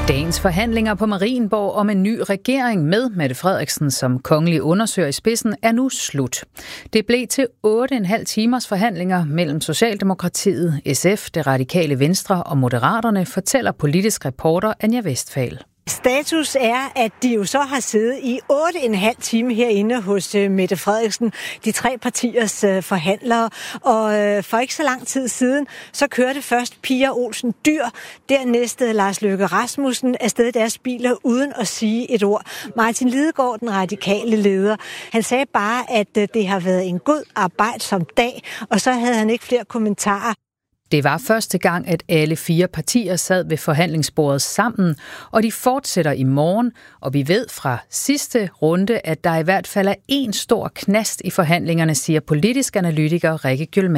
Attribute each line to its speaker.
Speaker 1: Dagens forhandlinger på Marienborg om en ny regering med Mette Frederiksen som kongelig undersøger i spidsen er nu slut. Det blev til 8,5 timers forhandlinger mellem Socialdemokratiet, SF, Det Radikale Venstre og Moderaterne, fortæller politisk reporter Anja Westphal.
Speaker 2: Status er, at de jo så har siddet i 8,5 time herinde hos Mette Frederiksen, de tre partiers forhandlere. Og for ikke så lang tid siden, så kørte først Pia Olsen Dyhr, dernæst Lars Løkke Rasmussen afsted deres biler uden at sige et ord. Martin Lidegaard, den radikale leder, han sagde bare, at det har været en god arbejdsom dag, og så havde han ikke flere kommentarer.
Speaker 1: Det var første gang, at alle 4 partier sad ved forhandlingsbordet sammen, og de fortsætter i morgen, og vi ved fra sidste runde, at der i hvert fald er en stor knast i forhandlingerne, siger politisk analytiker Rikke Gjølmand.